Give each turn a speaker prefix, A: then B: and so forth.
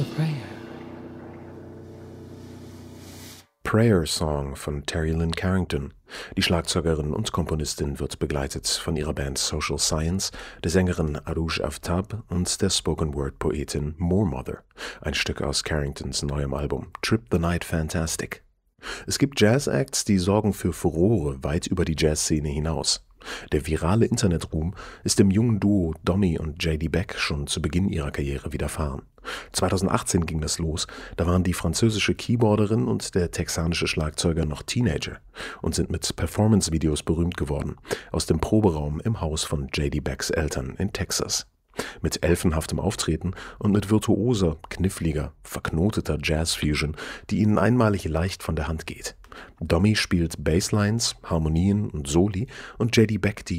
A: The Prayer.
B: Prayer Song von Terry Lynn Carrington. Die Schlagzeugerin und Komponistin wird begleitet von ihrer Band Social Science, der Sängerin Arouj Aftab und der Spoken-Word-Poetin Moormother, ein Stück aus Carringtons neuem Album Trip the Night Fantastic. Es gibt Jazz-Acts, die sorgen für Furore weit über die Jazzszene hinaus. Der virale Internetruhm ist dem jungen Duo Dommy und J.D. Beck schon zu Beginn ihrer Karriere widerfahren. 2018 ging das los, da waren die französische Keyboarderin und der texanische Schlagzeuger noch Teenager und sind mit Performance-Videos berühmt geworden, aus dem Proberaum im Haus von J.D. Becks Eltern in Texas. Mit elfenhaftem Auftreten und mit virtuoser, kniffliger, verknoteter Jazz-Fusion, die ihnen einmalig leicht von der Hand geht. Dommy spielt Basslines, Harmonien und Soli und J.D. Beck die